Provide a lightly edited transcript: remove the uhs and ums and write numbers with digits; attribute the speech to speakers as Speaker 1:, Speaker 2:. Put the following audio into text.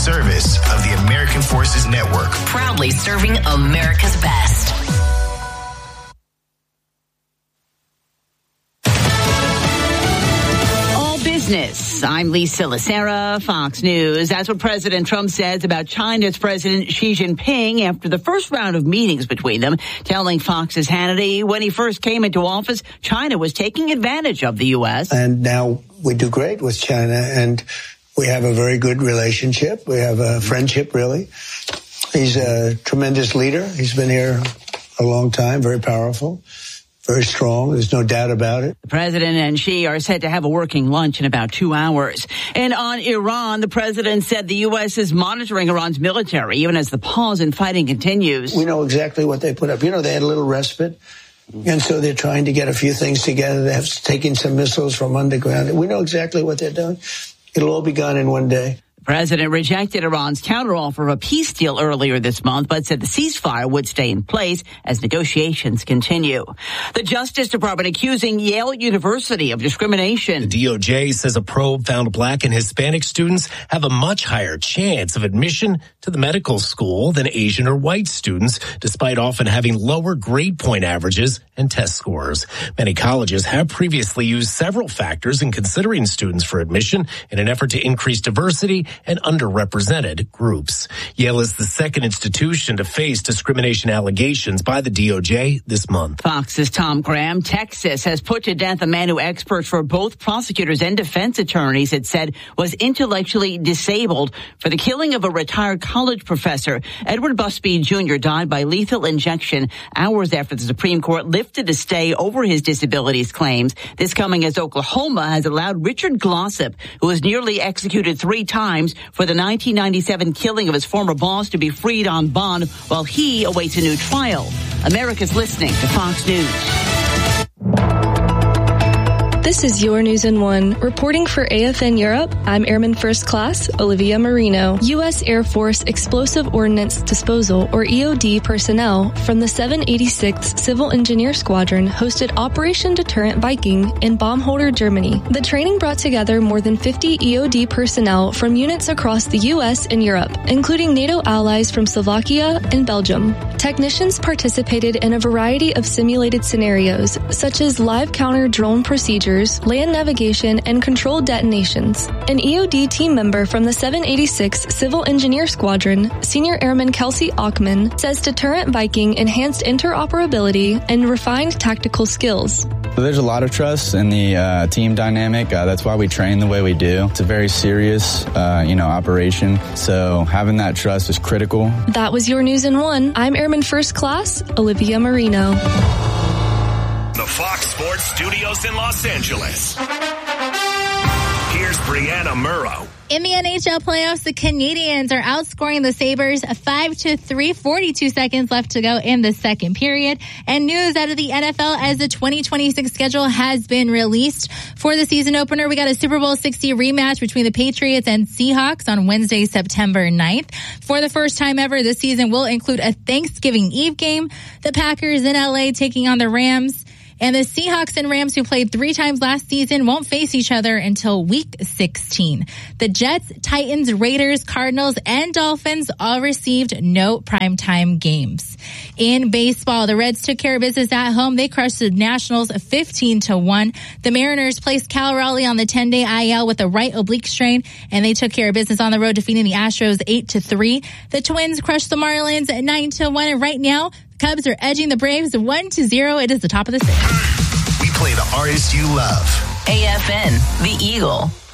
Speaker 1: service of the American Forces Network.
Speaker 2: Proudly serving America's best. Business. I'm Lisa Lacera, Fox News. That's what President Trump says about China's President Xi Jinping after the first round of meetings between them, telling Fox's Hannity when he first came into office, China was taking advantage of the U.S.
Speaker 3: And now we do great with China, and we have a very good relationship. We have a friendship, really. He's a tremendous leader. He's been here a long time, very powerful. Very strong. There's no doubt about it.
Speaker 2: The president and Xi are set to have a working lunch in about 2 hours. And on Iran, the president said the U.S. is monitoring Iran's military, even as the pause in fighting continues.
Speaker 3: We know exactly what they put up. You know, they had a little respite. And so they're trying to get a few things together. They have taken some missiles from underground. We know exactly what they're doing. It'll all be gone in one day.
Speaker 2: The president rejected Iran's counteroffer of a peace deal earlier this month, but said the ceasefire would stay in place as negotiations continue. The Justice Department accusing Yale University of discrimination.
Speaker 4: The DOJ says a probe found Black and Hispanic students have a much higher chance of admission to the medical school than Asian or white students, despite often having lower grade point averages and test scores. Many colleges have previously used several factors in considering students for admission in an effort to increase diversity and underrepresented groups. Yale is the second institution to face discrimination allegations by the DOJ this month.
Speaker 2: Fox's Tom Graham. Texas has put to death a man who experts for both prosecutors and defense attorneys had said was intellectually disabled for the killing of a retired college professor. Edward Busby Jr. died by lethal injection hours after the Supreme Court lifted a stay over his disabilities claims. This coming as Oklahoma has allowed Richard Glossip, who was nearly executed 3 times for the 1997 killing of his former boss, to be freed on bond while he awaits a new trial. America's listening to Fox News.
Speaker 5: This is Your News in One. Reporting for AFN Europe, I'm Airman First Class Olivia Marino. U.S. Air Force Explosive Ordnance Disposal, or EOD, personnel from the 786th Civil Engineer Squadron hosted Operation Deterrent Viking in Baumholder, Germany. The training brought together more than 50 EOD personnel from units across the U.S. and Europe, including NATO allies from Slovakia and Belgium. Technicians participated in a variety of simulated scenarios, such as live counter drone procedures, land navigation, and controlled detonations. An EOD team member from the 786th Civil Engineer Squadron, Senior Airman Kelsey Ackman, says Deterrent Viking enhanced interoperability and refined tactical skills.
Speaker 6: There's a lot of trust in the team dynamic. That's why we train the way we do. It's a very serious, operation. So having that trust is critical.
Speaker 5: That was Your News in One. I'm Airman First Class Olivia Marino.
Speaker 1: The Fox Sports Studios in Los Angeles. Here's Brianna Murrow.
Speaker 7: In the NHL playoffs, the Canadiens are outscoring the Sabres 5-3, 42 seconds left to go in the second period. And news out of the NFL as the 2026 schedule has been released. For the season opener, we got a Super Bowl 60 rematch between the Patriots and Seahawks on Wednesday, September 9th. For the first time ever, this season will include a Thanksgiving Eve game. The Packers in LA taking on the Rams. And the Seahawks and Rams, who played 3 times last season, won't face each other until week 16. The Jets, Titans, Raiders, Cardinals, and Dolphins all received no primetime games. In baseball, the Reds took care of business at home. They crushed the Nationals 15-1. The Mariners placed Cal Raleigh on the 10-day IL with a right oblique strain, and they took care of business on the road, defeating the Astros 8-3. The Twins crushed the Marlins 9-1, and right now, Cubs are edging the Braves 1-0. It is the top of the 6th.
Speaker 1: We play the artists you love.
Speaker 2: AFN, The Eagle.